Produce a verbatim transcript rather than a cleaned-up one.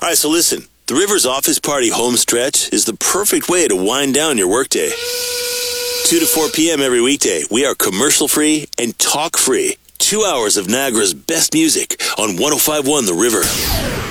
All right, so listen. The Rivers Office Party home stretch is the perfect way to wind down your workday. two to four p.m. every weekday, we are commercial-free and talk-free. Two hours of Niagara's best music on one oh five point one The River.